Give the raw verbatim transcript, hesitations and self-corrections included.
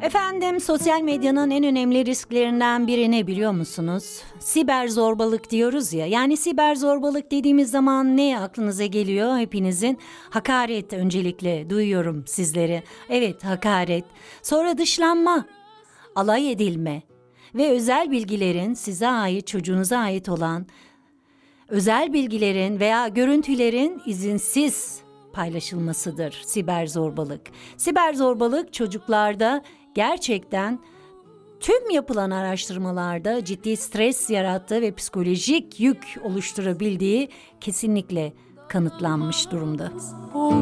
Efendim, sosyal medyanın en önemli risklerinden biri ne biliyor musunuz? Siber zorbalık diyoruz ya. Yani siber zorbalık dediğimiz zaman ne aklınıza geliyor hepinizin? Hakaret öncelikle duyuyorum sizleri. Evet, hakaret. Sonra dışlanma, alay edilme ve özel bilgilerin size ait, çocuğunuza ait olan özel bilgilerin veya görüntülerin izinsiz paylaşılmasıdır siber zorbalık. Siber zorbalık çocuklarda gerçekten tüm yapılan araştırmalarda ciddi stres yarattığı ve psikolojik yük oluşturabildiği kesinlikle kanıtlanmış durumda.